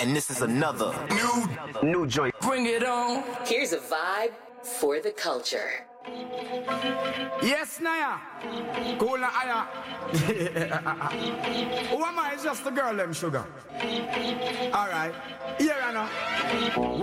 and this is another new joint. Bring it on. Here's a vibe for the culture. Yes, Naya. Cool na Aya. Who am I? It's just the girl, them sugar. All right. Here I know.